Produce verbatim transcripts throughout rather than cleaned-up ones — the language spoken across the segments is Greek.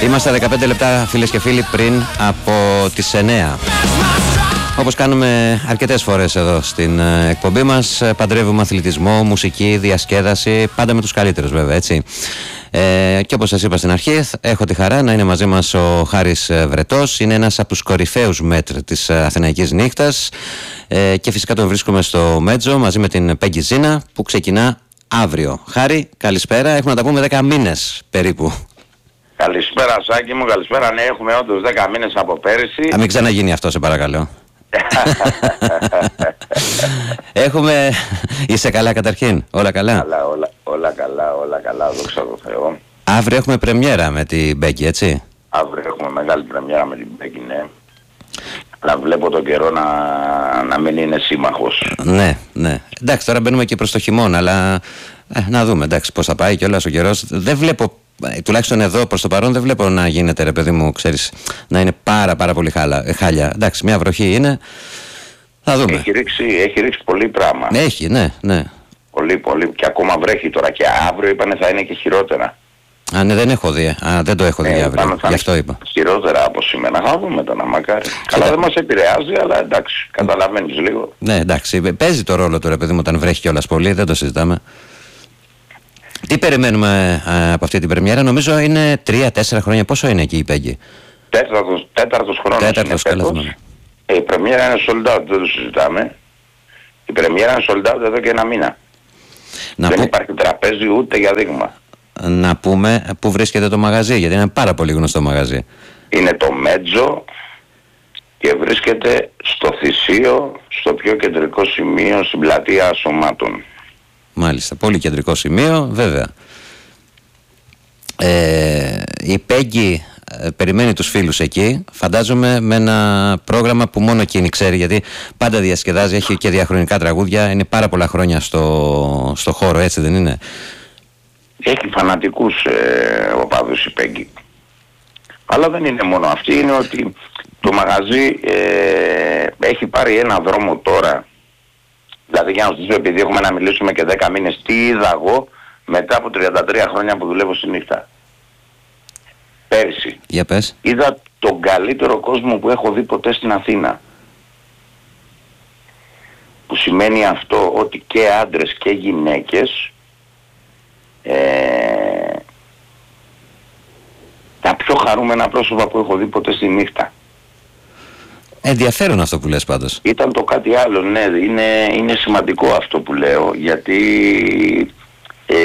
Είμαστε δεκαπέντε λεπτά, φίλες και φίλοι, πριν από τις εννέα. Όπως κάνουμε αρκετές φορές εδώ στην εκπομπή μας, παντρεύουμε αθλητισμό, μουσική, διασκέδαση, πάντα με τους καλύτερους βέβαια, έτσι. Ε, και όπως σας είπα στην αρχή, έχω τη χαρά να είναι μαζί μας ο Χάρης Βρετός. Είναι ένας από τους κορυφαίους μέτρ της Αθηναϊκής νύχτας, ε, και φυσικά τον βρίσκουμε στο Μέτζο μαζί με την Πέγγι Ζίνα, που ξεκινά αύριο. Χάρη, καλησπέρα. Έχουμε να τα πούμε δέκα μήνες περίπου. Καλησπέρα Σάκη μου, καλησπέρα. Ναι, έχουμε όντως δέκα μήνες από πέρυσι. Α, μην ξαναγίνει αυτό, σε παρακαλώ. Έχουμε... Είσαι καλά καταρχήν, όλα καλά? Καλά, όλα, όλα καλά, όλα καλά, δόξα τω Θεώ. Αύριο έχουμε πρεμιέρα με την Μπέγκη, έτσι? Αύριο έχουμε μεγάλη πρεμιέρα με την Μπέγκη, ναι. Αλλά βλέπω τον καιρό να, να μην είναι σύμμαχος. Ναι, ναι. Εντάξει, τώρα μπαίνουμε και προς το χειμώνα, αλλά ε, να δούμε, εντάξει, πώς θα πάει κιόλας ο καιρός. Δεν βλέπω, τουλάχιστον εδώ προς το παρόν, δεν βλέπω να γίνεται, ρε παιδί μου, ξέρεις, να είναι πάρα πάρα πολύ χάλα, χάλια. Εντάξει, μια βροχή είναι, θα δούμε. Έχει ρίξει, έχει ρίξει πολύ πράγμα. Έχει, ναι, ναι. Πολύ, πολύ. Και ακόμα βρέχει τώρα. Και αύριο είπανε θα είναι και χειρότερα. Α, ναι, δεν έχω δει. Α, δεν το έχω δει ε, αύριο. Γι' αυτό είπα. Χειρότερα από σήμερα. Θα δούμε τώρα, μακάρι. Καλά, δεν μας επηρεάζει, αλλά εντάξει, καταλαβαίνεις λίγο. Ναι, εντάξει. Παίζει το ρόλο του, ρε παιδί μου, όταν βρέχει κιόλας πολύ, δεν το συζητάμε. Τι περιμένουμε α, από αυτή την πρεμιέρα? Νομίζω είναι τρία τέσσερα χρόνια. Πόσο είναι εκεί η Πέγγι? Τέταρτος, τέταρτος χρόνος. Τέταρτος, καλά θυμάμαι. Η πρεμιέρα είναι sold out, δεν το συζητάμε. Η πρεμιέρα είναι sold out εδώ και ένα μήνα. Να δεν που... υπάρχει τραπέζι ούτε για δείγμα. Να πούμε πού βρίσκεται το μαγαζί, γιατί είναι πάρα πολύ γνωστό μαγαζί. Είναι το Μέτζο και βρίσκεται στο Θησίο, στο πιο κεντρικό σημείο, στην πλατεία Ασωμάτων. Μάλιστα, πολύ κεντρικό σημείο, βέβαια. Ε, η Πέγγι ε, περιμένει τους φίλους εκεί, φαντάζομαι με ένα πρόγραμμα που μόνο εκείνη ξέρει, γιατί πάντα διασκεδάζει, έχει και διαχρονικά τραγούδια, είναι πάρα πολλά χρόνια στο, στο χώρο, έτσι δεν είναι? Έχει φανατικούς ε, οπαδούς η Πέγγι. Αλλά δεν είναι μόνο αυτή, είναι ότι το μαγαζί ε, έχει πάρει ένα δρόμο τώρα. Δηλαδή για να σας πω, επειδή έχουμε να μιλήσουμε και δέκα μήνες, τι είδα εγώ μετά από τριάντα τρία χρόνια που δουλεύω στη νύχτα. Πέρσι. Για πες. Είδα τον καλύτερο κόσμο που έχω δει ποτέ στην Αθήνα. Που σημαίνει αυτό ότι και άντρες και γυναίκες, ε, τα πιο χαρούμενα πρόσωπα που έχω δει ποτέ στη νύχτα. Ενδιαφέρον αυτό που λες πάντως. Ήταν το κάτι άλλο, ναι, είναι, είναι σημαντικό αυτό που λέω, γιατί ε,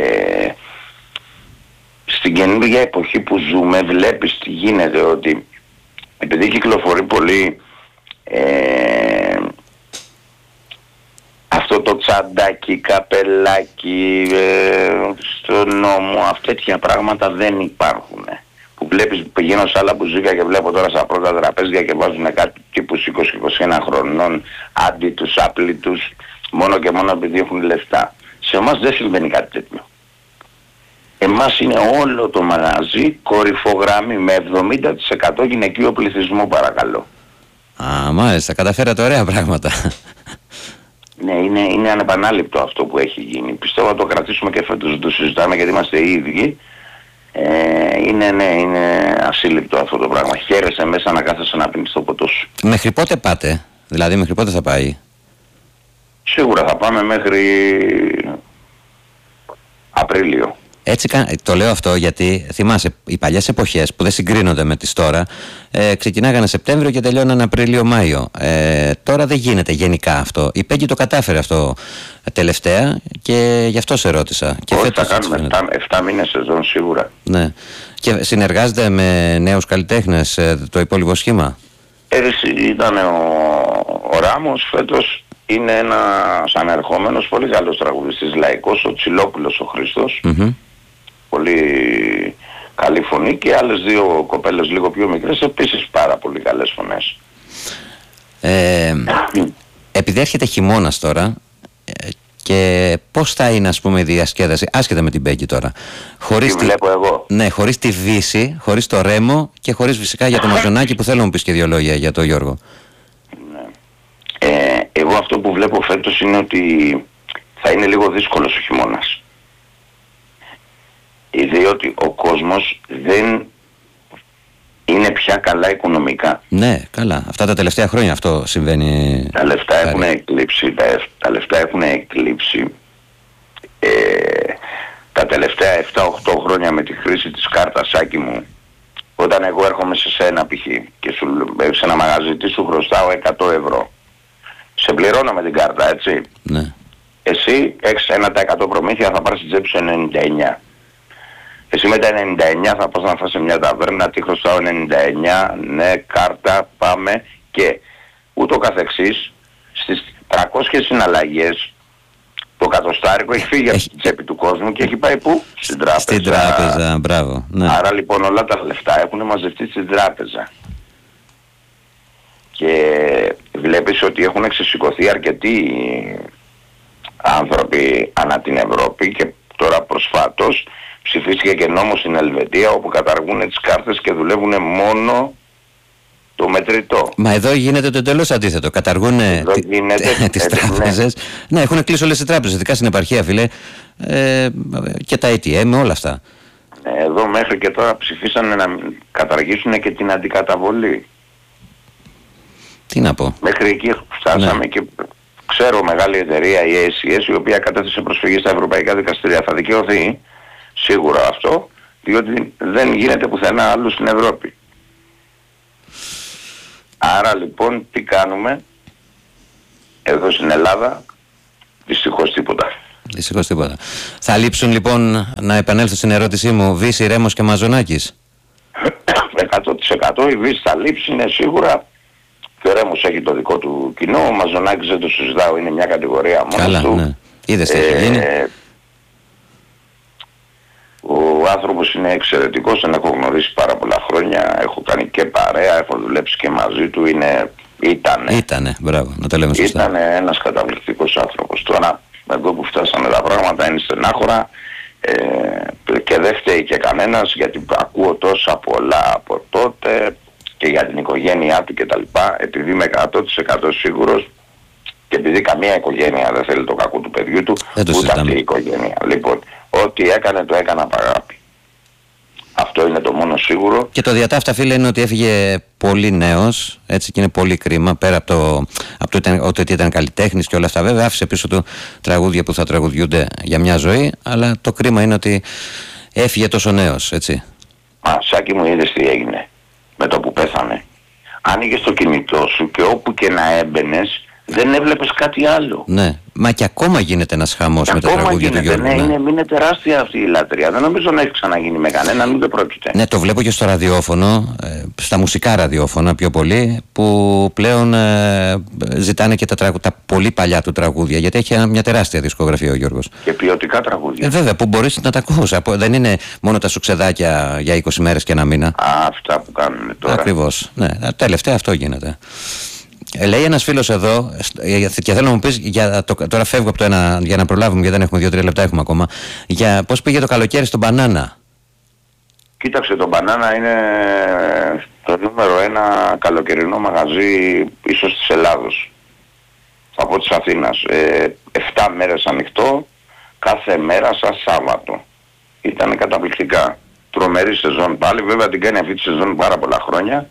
στην καινούργια εποχή που ζούμε βλέπεις τι γίνεται, ότι επειδή κυκλοφορεί πολύ ε, αυτό το τσαντάκι, καπελάκι ε, στο νόμο, αυτά τέτοια πράγματα δεν υπάρχουν. Που βλέπεις που πηγαίνω σε άλλα μπουζίκα και βλέπω τώρα στα πρώτα τραπέζια και βάζουν κάτι τύπους είκοσι με είκοσι ένα χρονών, άντι τους, άπλη τους, μόνο και μόνο επειδή έχουν λεφτά. Σε εμάς δεν συμβαίνει κάτι τέτοιο. Εμάς είναι όλο το μαγαζί κορυφογραμμή με εβδομήντα τοις εκατό γυναικείο πληθυσμό, παρακαλώ. Α, μάλιστα, καταφέρατε ωραία πράγματα. Ναι, είναι, είναι ανεπανάληπτο αυτό που έχει γίνει. Πιστεύω να το κρατήσουμε και φέτος, δεν το συζητάμε γιατί είμαστε οι ίδιοι. Ε, είναι, ναι, είναι ασύλληπτο αυτό το πράγμα. Χαίρεσαι μέσα να κάθεσαι να πίνεις το ποτό σου. Μέχρι πότε πάτε? Δηλαδή μέχρι πότε θα πάει? Σίγουρα θα πάμε μέχρι Απρίλιο. Έτσι, το λέω αυτό γιατί θυμάσαι οι παλιές εποχές που δεν συγκρίνονται με τις τώρα, ε, ξεκινάγανε Σεπτέμβριο και τελειώνανε Απρίλιο-Μάιο. Ε, τώρα δεν γίνεται γενικά αυτό. Η Πέγγι το κατάφερε αυτό τελευταία και γι' αυτό σε ρώτησα. Και όχι, θα κάνουμε επτά μήνες σεζόν σίγουρα. Ναι. Και συνεργάζεται με νέους καλλιτέχνες το υπόλοιπο σχήμα? Έτσι ήταν ο, ο Ράμος, φέτος είναι ένας ανερχόμενος πολύ καλός τραγουδιστής λαϊκός, ο Τσιλόπουλος ο Χριστός. Mm-hmm. Πολύ καλή φωνή, και άλλες δύο κοπέλες λίγο πιο μικρές επίσης πάρα πολύ καλές φωνές. Ε, επειδή έρχεται χειμώνας τώρα, και πώς θα είναι, ας πούμε, η διασκέδαση άσχετα με την Πέγγι τώρα? Χωρίς τι βλέπω εγώ. Ναι, χωρίς τη Δύση, χωρίς το Ρέμο και χωρίς φυσικά για το Μαζονάκι, που θέλω να μου πεις και δύο λόγια για τον Γιώργο. Ναι. Ε, εγώ αυτό που βλέπω φέτος είναι ότι θα είναι λίγο δύσκολος ο χειμώνας. Διότι ο κόσμος δεν γενικά καλά οικονομικά. Ναι, καλά. Αυτά τα τελευταία χρόνια αυτό συμβαίνει. Τα λεφτά έχουν εκλείψει, τα, τα λεφτά έχουν εκλείψει. Ε, τα τελευταία επτά οκτώ χρόνια με τη χρήση της κάρτας, Σάκη μου, όταν εγώ έρχομαι σε σένα π.χ. και σου, σε ένα μαγαζί τι σου χρωστάω εκατό ευρώ. Σε πληρώνω με την κάρτα, έτσι. Ναι. Εσύ έχεις ένα τοις εκατό προμήθεια, θα πάρεις στην τσέπη σου ενενήντα εννιά. Εσύ με τα ενενήντα εννιά θα πας να φας σε μια ταβέρνα, τι χρωστάω ενενήντα εννιά, ναι, κάρτα, πάμε και ούτω καθεξής. Στις τριακόσιες συναλλαγές το κατοστάρικο έχει φύγει από την τσέπη του κόσμου και έχει πάει πού? Στην τράπεζα. Στην τράπεζα, μπράβο. Ναι. Άρα λοιπόν όλα τα λεφτά έχουν μαζευτεί στην τράπεζα. Και βλέπεις ότι έχουν εξεσηκωθεί αρκετοί άνθρωποι ανά την Ευρώπη και τώρα προσφάτως ψηφίστηκε και νόμος στην Ελβετία όπου καταργούν τις κάρτες και δουλεύουν μόνο το μετρητό. Μα εδώ γίνεται το εντελώς αντίθετο. Καταργούν τις τράπεζες. Ναι, έχουν κλείσει όλες τις τράπεζες, ειδικά στην επαρχία, φίλε. Ε, και τα έι τι εμ, όλα αυτά. Εδώ μέχρι και τώρα ψηφίσανε να καταργήσουν και την αντικαταβολή. Τι να πω. Μέχρι εκεί φτάσαμε, ναι. Και ξέρω μεγάλη εταιρεία, η έι σι ες, η οποία κατέθεσε προσφυγή στα ευρωπαϊκά δικαστήρια. Θα δικαιωθεί σίγουρα αυτό, διότι δεν γίνεται πουθενά άλλου στην Ευρώπη. Άρα λοιπόν τι κάνουμε εδώ στην Ελλάδα? Δυστυχώς τίποτα. Δυστυχώς τίποτα. Θα λείψουν λοιπόν, να επανέλθω στην ερώτησή μου, Βύση, Ρέμος και Μαζονάκης? εκατό τοις εκατό η Βύση θα λείψει, είναι σίγουρα. Και ο Ρέμος έχει το δικό του κοινό, ο Μαζονάκης δεν το συζητάω, είναι μια κατηγορία μόνος Καλά, του. Ναι. Είδες τι έχει γίνει. Ε, ο άνθρωπος είναι εξαιρετικός, τον έχω γνωρίσει πάρα πολλά χρόνια, έχω κάνει και παρέα, έχω δουλέψει και μαζί του, είναι, ήτανε. Ήτανε, μπράβο, να το λέμε σωστά. Ήτανε ένας καταπληκτικός άνθρωπος. Τώρα, εδώ που φτάσανε τα πράγματα είναι στενάχωρα ε, και δεν φταίει και κανένας, γιατί ακούω τόσα πολλά από τότε και για την οικογένειά του κτλ. Επειδή είμαι εκατό τοις εκατό σίγουρος και επειδή καμία οικογένεια δεν θέλει το κακό του παιδιού του, ούτε αυτή η οικογένεια. Λοιπόν, ό,τι έκανε το έκανα από αγάπη. Αυτό είναι το μόνο σίγουρο. Και το διατάφτα, φίλε, είναι ότι έφυγε πολύ νέος, έτσι, και είναι πολύ κρίμα, πέρα από το, από το ότι ήταν, ήταν καλλιτέχνης και όλα αυτά. Βέβαια άφησε πίσω του τραγούδια που θα τραγουδιούνται για μια ζωή, αλλά το κρίμα είναι ότι έφυγε τόσο νέος, έτσι. Μα, Σάκη μου, είδες τι έγινε με το που πέθανε? Άνοιγες το κινητό σου και όπου και να έμπαινες δεν έβλεπες κάτι άλλο. Ναι, μα και ακόμα γίνεται ένας χαμός με τα τραγούδια του Γιώργου. Ναι, ναι. Είναι, είναι τεράστια αυτή η λατρεία. Δεν νομίζω να έχει ξαναγίνει με κανέναν, ούτε πρόκειται. Ναι, το βλέπω και στο ραδιόφωνο, στα μουσικά ραδιόφωνα πιο πολύ, που πλέον ε, ζητάνε και τα, τραγου... τα πολύ παλιά του τραγούδια, γιατί έχει μια τεράστια δισκογραφία ο Γιώργος. Και ποιοτικά τραγούδια. Ε, βέβαια, που μπορείς να τα ακούσεις. Δεν είναι μόνο τα σουξεδάκια για είκοσι μέρες και ένα μήνα. Α, αυτά που κάνουν τώρα. Ακριβώς. Ναι, τελευταία αυτό γίνεται. Ε, λέει ένας φίλος εδώ, και θέλω να μου πεις, για το, τώρα φεύγω από το ένα για να προλάβουμε, γιατί δεν έχουμε δύο τρία λεπτά, έχουμε ακόμα, για πώς πήγε το καλοκαίρι στον Μπανάνα. Κοίταξε, το Μπανάνα είναι το νούμερο ένα καλοκαιρινό μαγαζί ίσως της Ελλάδος, από της Αθήνας. Ε, εφτά μέρες ανοιχτό, κάθε μέρα σαν Σάββατο. Ήταν καταπληκτικά. Τρομερή σεζόν πάλι, βέβαια την κάνει αυτή τη σεζόν πάρα πολλά χρόνια.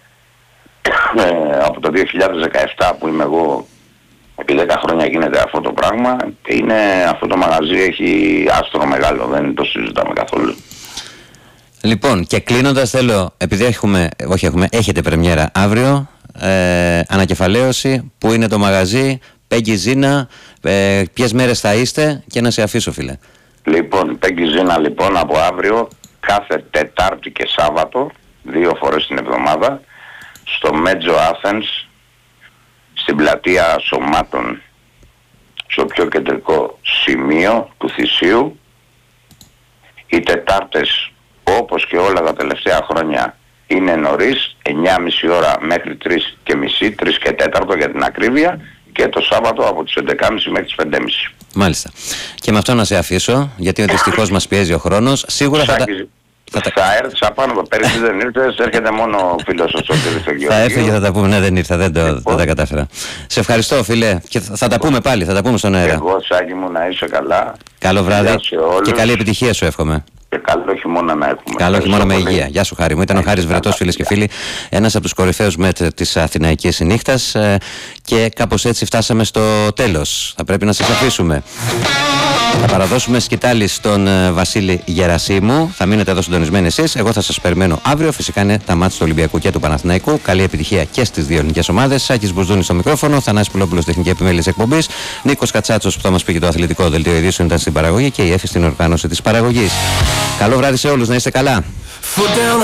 Ε, από το δύο χιλιάδες δεκαεπτά που είμαι εγώ, επί δέκα χρόνια γίνεται αυτό το πράγμα. Είναι, αυτό το μαγαζί έχει άστρο μεγάλο, δεν το συζητάμε καθόλου. Λοιπόν, και κλείνοντας θέλω, επειδή έχουμε, όχι έχουμε, έχετε πρεμιέρα αύριο, ε, ανακεφαλαίωση, που είναι το μαγαζί, Πέγγι Ζίνα, ε, ποιες μέρες θα είστε, και να σε αφήσω, φίλε. Λοιπόν, Πέγγι Ζίνα, λοιπόν, από αύριο, κάθε Τετάρτη και Σάββατο, δύο φορές την εβδομάδα, στο Μέτζο Athens, στην πλατεία Σωμάτων, στο πιο κεντρικό σημείο του Θησίου. Οι Τετάρτες, όπως και όλα τα τελευταία χρόνια, είναι νωρίς, εννιά και μισή ώρα μέχρι τρεις και μισή, τρεις και τέταρτο για την ακρίβεια, και το Σάββατο από τις έντεκα και μισή μέχρι τις πέντε και μισή. Μάλιστα. Και με αυτό να σε αφήσω, γιατί δυστυχώς μας πιέζει ο χρόνος. Σίγουρα θα τα... Θα, τα... θα έρθεις απάνω εδώ, πέρυσι δεν ήρθες, έρχεται μόνο ο φίλος ο Σωτήρης ο Γεωργίου. Θα έρθει και θα τα πούμε, ναι, δεν ήρθα, δεν, το, λοιπόν, δεν τα κατάφερα. Σε ευχαριστώ, φίλε, και θα, θα τα πούμε πάλι, θα τα πούμε στον αέρα. Εγώ, Σάκη μου, να είσαι καλά. Καλό βράδυ και καλή επιτυχία σου εύχομαι. Και καλό χειμώνα να έχουμε. Καλό χειμώνα με υγεία. Γεια σου, Χάρη μου. Ήταν ο Χάρης Βρετός, φίλες και φίλοι, ένας από τους κορυφαίους μετ της Αθηναϊκής νύχτας. Και κάπως έτσι φτάσαμε στο τέλος. Θα πρέπει να σας αφήσουμε. Θα παραδώσουμε σκητάλη στον Βασίλη Γερασίμου. Θα μείνετε εδώ συντονισμένοι εσείς. Εγώ θα σας περιμένω αύριο. Φυσικά είναι τα μάτς του Ολυμπιακού και του Παναθηναϊκού. Καλή επιτυχία και στις δύο ελληνικές ομάδες. Σάκης Μπουζδούνης στο μικρόφωνο. Θανάσης Πουλόπουλος, τεχνική επιμέλεια εκπομπής. Νίκος Κατσάτσος που θα μας πει και το αθλητικό δελτίο ειδήσεων ήταν στην παραγωγή και η Εφη στην οργάνωση της παραγωγής. Καλό βράδυ σε όλους. Να είστε καλά.